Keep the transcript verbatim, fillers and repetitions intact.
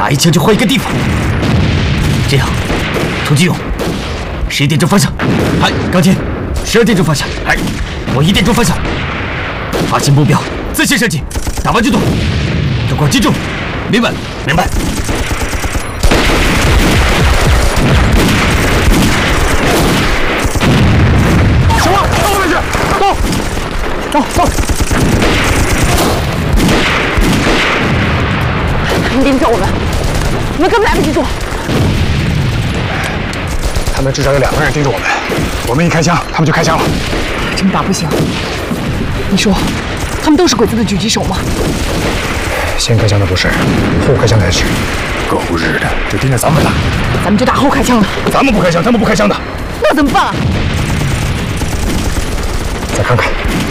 打一枪就换一个地方。这样，涂金勇，十一点钟方向。嗨，钢琴，十二点钟方向。嗨，我一点钟方向。发现目标，自行射击，打完就动，灯光击中。明白，明白。 什么？到后面去，到，到到。 他们盯着我们，我们根本来不及躲。 他们至少有两个人盯着我们，我们一开枪，他们就开枪了。 这么打不行。你说，他们都是鬼子的狙击手吗？ 先开枪的不是，后开枪才是。狗日的，就盯着咱们打。 咱们就打后开枪了。 咱们不开枪，他们不开枪的。 那怎么办啊？ 再看看。